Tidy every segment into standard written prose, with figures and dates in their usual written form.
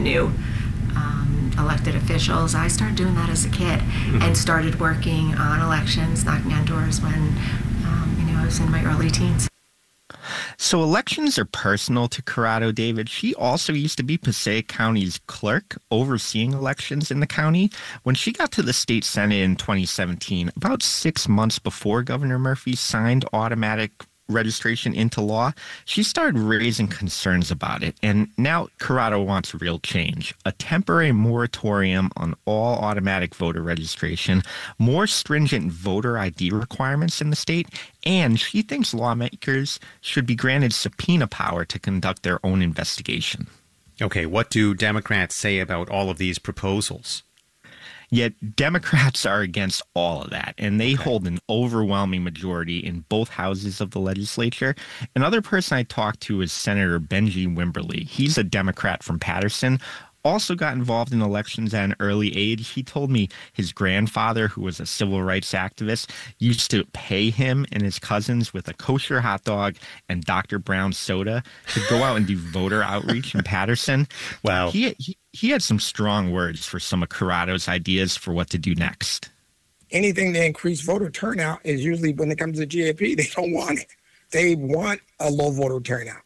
new elected officials. I started doing that as a kid and started working on elections, knocking on doors when I was in my early teens. So elections are personal to Corrado, David. She also used to be Passaic County's clerk overseeing elections in the county. When she got to the state Senate in 2017, about 6 months before Governor Murphy signed automatic registration into law, she started raising concerns about it. And now Corrado wants real change. A temporary moratorium on all automatic voter registration, more stringent voter ID requirements in the state, and she thinks lawmakers should be granted subpoena power to conduct their own investigation. Okay, what do Democrats say about all of these proposals? Yet Democrats are against all of that, and they hold an overwhelming majority in both houses of the legislature. Another person I talked to is Senator Benji Wimberly. He's a Democrat from Paterson, also got involved in elections at an early age. He told me his grandfather, who was a civil rights activist, used to pay him and his cousins with a kosher hot dog and Dr. Brown soda to go out and do voter outreach in Paterson. Wow. He had some strong words for some of Corrado's ideas for what to do next. Anything to increase voter turnout is usually, when it comes to GAP, they don't want it. They want a low voter turnout.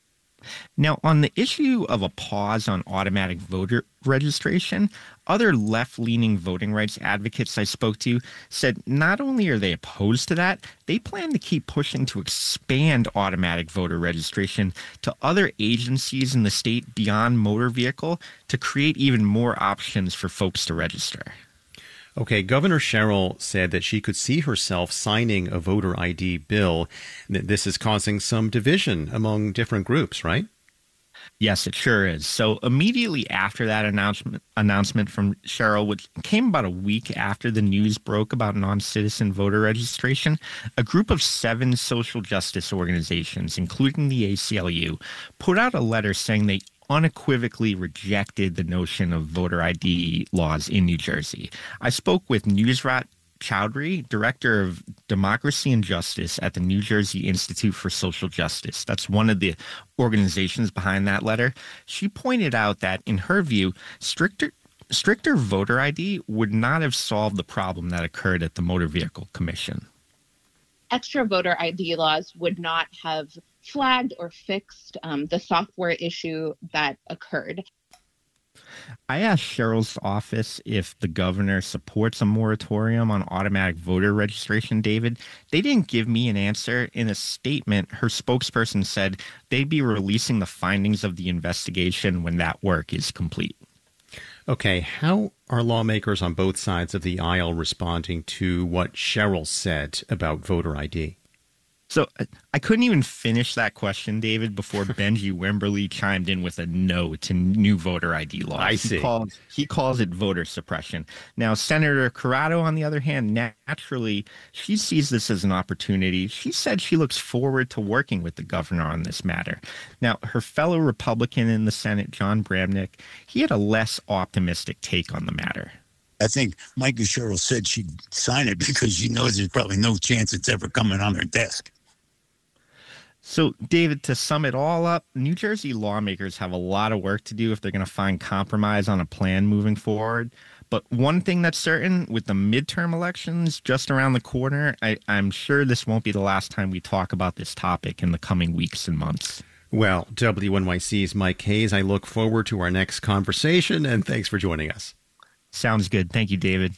Now, on the issue of a pause on automatic voter registration, other left-leaning voting rights advocates I spoke to said not only are they opposed to that, they plan to keep pushing to expand automatic voter registration to other agencies in the state beyond motor vehicle to create even more options for folks to register. Okay, Governor Sherrill said that she could see herself signing a voter ID bill. This is causing some division among different groups, right? Yes, it sure is. So immediately after that announcement from Sherrill, which came about a week after the news broke about non-citizen voter registration, a group of 7 social justice organizations, including the ACLU, put out a letter saying they unequivocally rejected the notion of voter ID laws in New Jersey. I spoke with Nusrat Chowdhury, Director of Democracy and Justice at the New Jersey Institute for Social Justice. That's one of the organizations behind that letter. She pointed out that, in her view, stricter voter ID would not have solved the problem that occurred at the Motor Vehicle Commission. Extra voter ID laws would not have flagged or fixed the software issue that occurred. I asked Sherrill's office if the governor supports a moratorium on automatic voter registration, David. They didn't give me an answer. In a statement, her spokesperson said they'd be releasing the findings of the investigation when that work is complete. Okay, how are lawmakers on both sides of the aisle responding to what Sherrill said about voter ID? So I couldn't even finish that question, David, before Benji Wimberly chimed in with a no to new voter ID laws. I see. He calls it voter suppression. Now, Senator Corrado, on the other hand, naturally, she sees this as an opportunity. She said she looks forward to working with the governor on this matter. Now, her fellow Republican in the Senate, John Bramnick, he had a less optimistic take on the matter. I think Micah Sherrill said she'd sign it because she knows there's probably no chance it's ever coming on her desk. So, David, to sum it all up, New Jersey lawmakers have a lot of work to do if they're going to find compromise on a plan moving forward. But one thing that's certain, with the midterm elections just around the corner, I'm sure this won't be the last time we talk about this topic in the coming weeks and months. Well, WNYC's Mike Hayes, I look forward to our next conversation, and thanks for joining us. Sounds good. Thank you, David.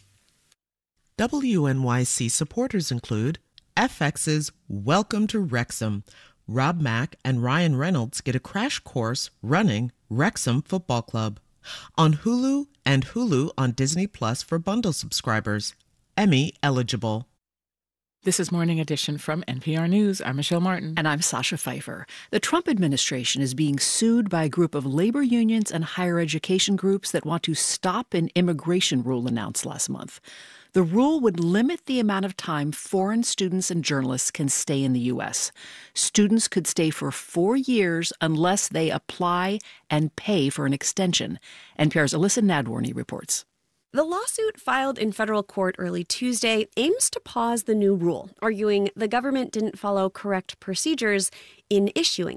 WNYC supporters include FX's Welcome to Wrexham. Rob Mack and Ryan Reynolds get a crash course running Wrexham Football Club. On Hulu and Hulu on Disney Plus for bundle subscribers. Emmy eligible. This is Morning Edition from NPR News. I'm Michelle Martin. And I'm Sasha Pfeiffer. The Trump administration is being sued by a group of labor unions and higher education groups that want to stop an immigration rule announced last month. The rule would limit the amount of time foreign students and journalists can stay in the U.S. Students could stay for 4 years unless they apply and pay for an extension. NPR's Alyssa Nadworny reports. The lawsuit filed in federal court early Tuesday aims to pause the new rule, arguing the government didn't follow correct procedures in issuing it.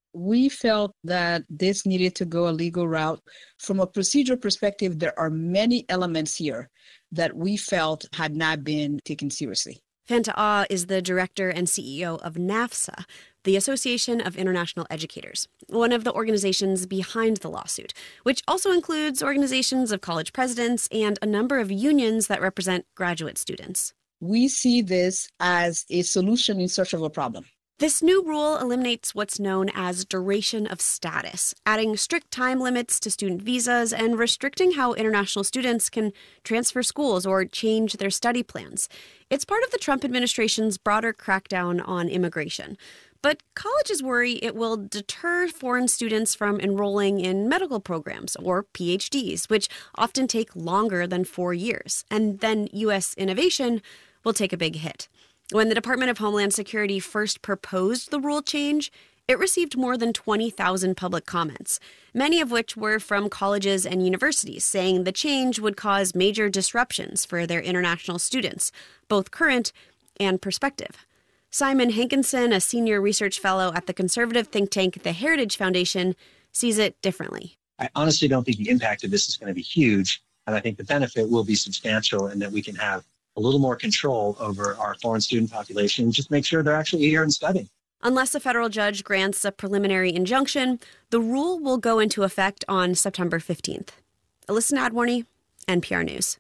We felt that this needed to go a legal route. From a procedural perspective, there are many elements here that we felt had not been taken seriously. Fanta Ah is the director and CEO of NAFSA, the Association of International Educators, one of the organizations behind the lawsuit, which also includes organizations of college presidents and a number of unions that represent graduate students. We see this as a solution in search of a problem. This new rule eliminates what's known as duration of status, adding strict time limits to student visas and restricting how international students can transfer schools or change their study plans. It's part of the Trump administration's broader crackdown on immigration. But colleges worry it will deter foreign students from enrolling in medical programs or PhDs, which often take longer than 4 years. And then U.S. innovation will take a big hit. When the Department of Homeland Security first proposed the rule change, it received more than 20,000 public comments, many of which were from colleges and universities, saying the change would cause major disruptions for their international students, both current and prospective. Simon Hankinson, a senior research fellow at the conservative think tank The Heritage Foundation, sees it differently. I honestly don't think the impact of this is going to be huge, and I think the benefit will be substantial and that we can have a little more control over our foreign student population and just make sure they're actually here and studying. Unless a federal judge grants a preliminary injunction, the rule will go into effect on September 15th. Alyssa Nadworny, NPR News.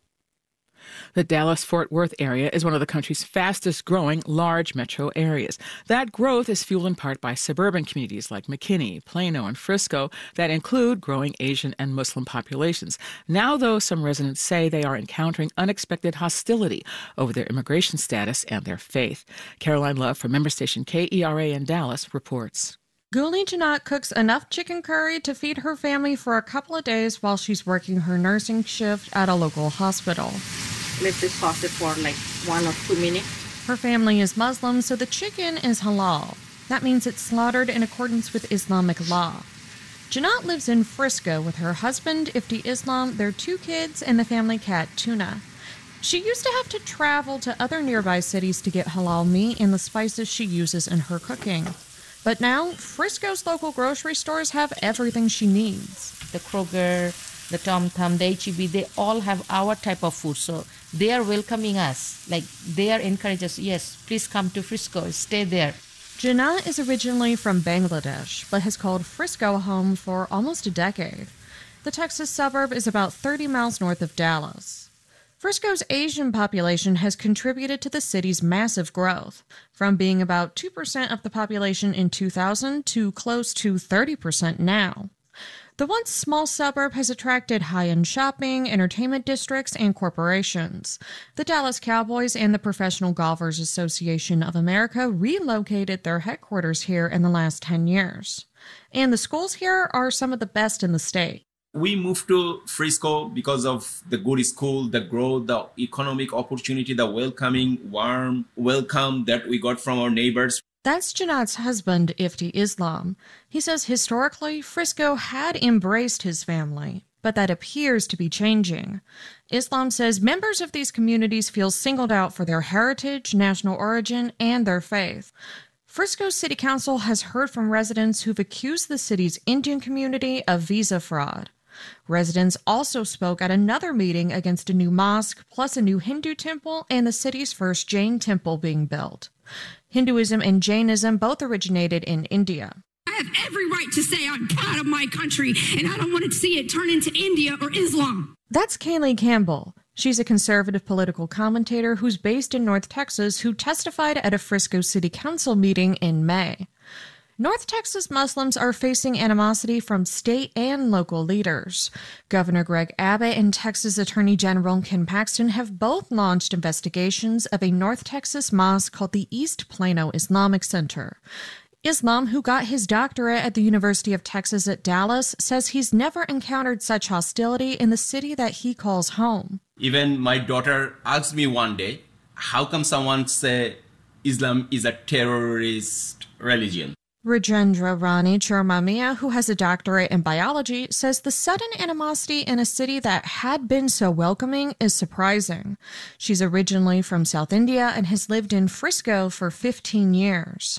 The Dallas-Fort Worth area is one of the country's fastest-growing large metro areas. That growth is fueled in part by suburban communities like McKinney, Plano, and Frisco that include growing Asian and Muslim populations. Now, though, some residents say they are encountering unexpected hostility over their immigration status and their faith. Caroline Love from member station KERA in Dallas reports. Guli Janat cooks enough chicken curry to feed her family for a couple of days while she's working her nursing shift at a local hospital. Let this sauce it for like 1 or 2 minutes. Her family is Muslim, so the chicken is halal. That means it's slaughtered in accordance with Islamic law. Janat lives in Frisco with her husband, Ifti Islam, their 2 kids, and the family cat, Tuna. She used to have to travel to other nearby cities to get halal meat and the spices she uses in her cooking. But now, Frisco's local grocery stores have everything she needs. The Kroger, the Tom Thum, the H-E-B, they all have our type of food. So they are welcoming us. Like, they are encouraging us, yes, please come to Frisco, stay there. Janat is originally from Bangladesh, but has called Frisco home for almost a decade. The Texas suburb is about 30 miles north of Dallas. Frisco's Asian population has contributed to the city's massive growth, from being about 2% of the population in 2000 to close to 30% now. The once small suburb has attracted high-end shopping, entertainment districts, and corporations. The Dallas Cowboys and the Professional Golfers Association of America relocated their headquarters here in the last 10 years. And the schools here are some of the best in the state. We moved to Frisco because of the good school, the growth, the economic opportunity, the welcoming, warm welcome that we got from our neighbors. That's Janat's husband, Ifti Islam. He says historically, Frisco had embraced his family, but that appears to be changing. Islam says members of these communities feel singled out for their heritage, national origin, and their faith. Frisco City Council has heard from residents who've accused the city's Indian community of visa fraud. Residents also spoke at another meeting against a new mosque, plus a new Hindu temple and the city's first Jain temple being built. Hinduism and Jainism both originated in India. I have every right to say I'm proud of my country, and I don't want to see it turn into India or Islam. That's Kaylee Campbell. She's a conservative political commentator who's based in North Texas who testified at a Frisco City Council meeting in May. North Texas Muslims are facing animosity from state and local leaders. Governor Greg Abbott and Texas Attorney General Ken Paxton have both launched investigations of a North Texas mosque called the East Plano Islamic Center. Islam, who got his doctorate at the University of Texas at Dallas, says he's never encountered such hostility in the city that he calls home. Even my daughter asked me one day, how come someone say Islam is a terrorist religion? Rajendra Rani Churmamia, who has a doctorate in biology, says the sudden animosity in a city that had been so welcoming is surprising. She's originally from South India and has lived in Frisco for 15 years.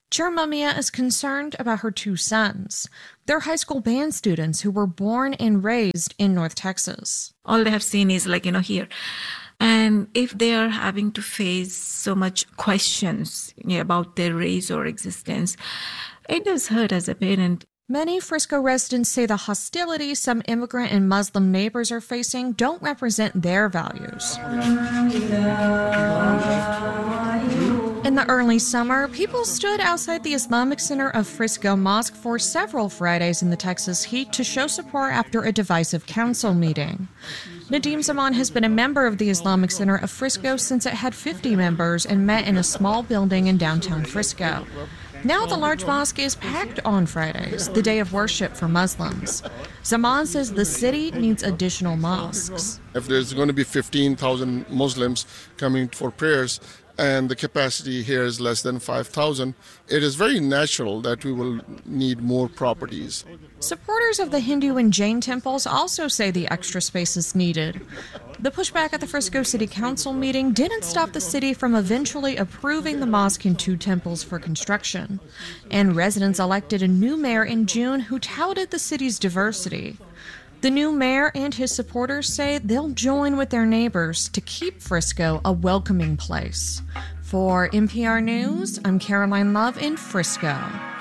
Chair Mumia is concerned about her two sons. They're high school band students who were born and raised in North Texas. All they have seen is here. And if they are having to face so much questions about their race or existence, it does hurt as a parent. Many Frisco residents say the hostility some immigrant and Muslim neighbors are facing don't represent their values. In the early summer, people stood outside the Islamic Center of Frisco Mosque for several Fridays in the Texas heat to show support after a divisive council meeting. Nadim Zaman has been a member of the Islamic Center of Frisco since it had 50 members and met in a small building in downtown Frisco. Now the large mosque is packed on Fridays, the day of worship for Muslims. Zaman says the city needs additional mosques. If there's going to be 15,000 Muslims coming for prayers, and the capacity here is less than 5,000, it is very natural that we will need more properties. Supporters of the Hindu and Jain temples also say the extra space is needed. The pushback at the Frisco City Council meeting didn't stop the city from eventually approving the mosque and two temples for construction. And residents elected a new mayor in June who touted the city's diversity. The new mayor and his supporters say they'll join with their neighbors to keep Frisco a welcoming place. For NPR News, I'm Caroline Love in Frisco.